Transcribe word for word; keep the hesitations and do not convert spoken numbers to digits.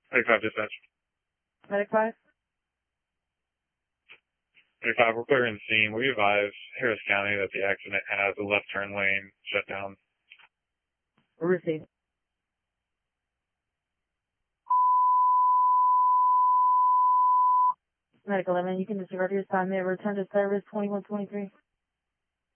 Medic five dispatch. Medic five? Medic five, we're clearing the scene. We advise Harris County that the accident has a left turn lane shut down. Received. Medic eleven, you can disregard your assignment. Return to service twenty-one twenty-three.